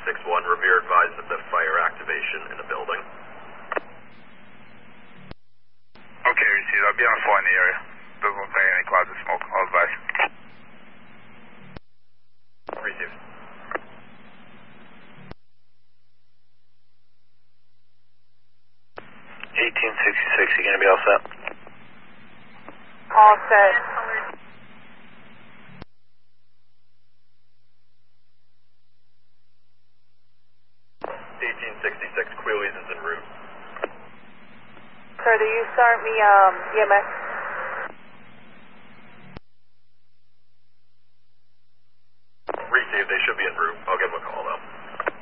661, Revere advised of the fire activation in the building. Okay, received. I'll be on the floor in the area. Doesn't look like any clouds of smoke. I'll advise. Received. You gonna be all set? All set. 1866, Queeley's is en route. Sir, do you start me EMS?